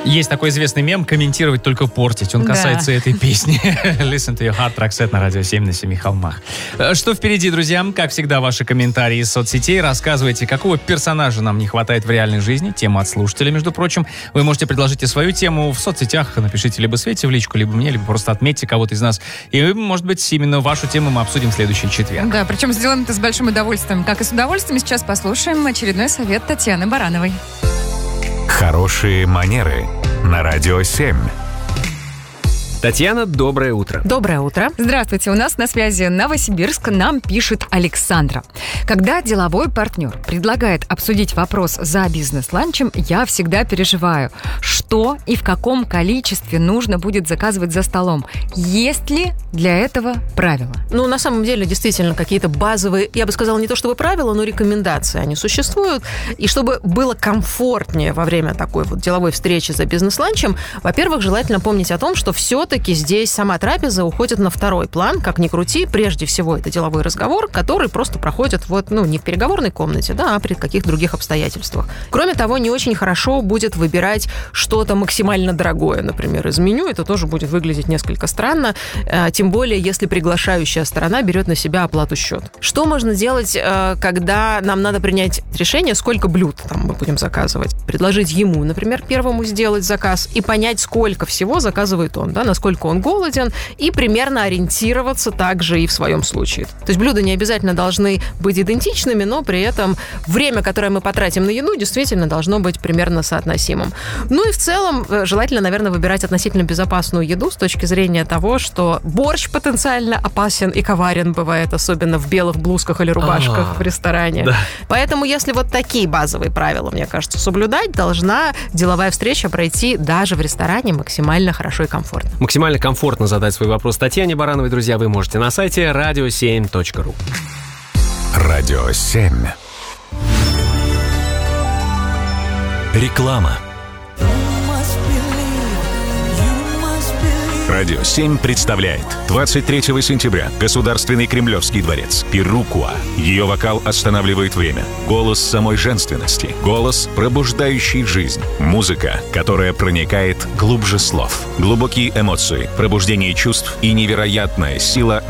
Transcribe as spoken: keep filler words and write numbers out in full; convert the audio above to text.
Есть такой известный мем «Комментировать, только портить». Он касается да. этой песни. Listen to your heart, Roxette на Радио семь на Семи холмах. Что впереди, друзья? Как всегда, ваши комментарии из соцсетей. Рассказывайте, какого персонажа нам не хватает в реальной жизни. Тема от слушателей, между прочим. Вы можете предложить и свою тему в соцсетях. Напишите либо Свете в личку, либо мне, либо просто отметьте кого-то из нас. И, может быть, именно вашу тему мы обсудим в следующий четверг. Да, причем сделаем это с большим удовольствием. Как и с удовольствием сейчас послушаем очередной совет Татьяны Барановой. Хорошие манеры на Радио семь. Татьяна, доброе утро. Доброе утро. Здравствуйте, у нас на связи Новосибирск, нам пишет Александра. Когда деловой партнер предлагает обсудить вопрос за бизнес-ланчем, я всегда переживаю, что и в каком количестве нужно будет заказывать за столом. Есть ли для этого правила? Ну, на самом деле, действительно, какие-то базовые, я бы сказала, не то чтобы правила, но рекомендации, они существуют. И чтобы было комфортнее во время такой вот деловой встречи за бизнес-ланчем, во-первых, желательно помнить о том, что все все-таки здесь сама трапеза уходит на второй план, как ни крути. Прежде всего, это деловой разговор, который просто проходит вот, ну, не в переговорной комнате, да, а при каких-то других обстоятельствах. Кроме того, не очень хорошо будет выбирать что-то максимально дорогое, например, из меню. Это тоже будет выглядеть несколько странно, тем более, если приглашающая сторона берет на себя оплату счета. Что можно делать, когда нам надо принять решение, сколько блюд там мы будем заказывать? Предложить ему, например, первому сделать заказ и понять, сколько всего заказывает он, да, насколько он голоден, и примерно ориентироваться также и в своем случае. То есть блюда не обязательно должны быть идентичными, но при этом время, которое мы потратим на еду, действительно должно быть примерно соотносимым. Ну и в целом желательно, наверное, выбирать относительно безопасную еду с точки зрения того, что борщ потенциально опасен и коварен бывает, особенно в белых блузках или рубашках А-а-а. в ресторане. Да. Поэтому если вот такие базовые правила, мне кажется, соблюдать, должна деловая встреча пройти даже в ресторане максимально хорошо и комфортно. Максимально комфортно задать свой вопрос Татьяне Барановой, друзья, вы можете на сайте радио семь точка ру. Радио семь. Реклама. Радио семь представляет двадцать третьего сентября Государственный Кремлевский дворец. Перукуа. Ее вокал останавливает время. Голос самой женственности. Голос, пробуждающий жизнь. Музыка, которая проникает глубже слов. Глубокие эмоции, пробуждение чувств и невероятная сила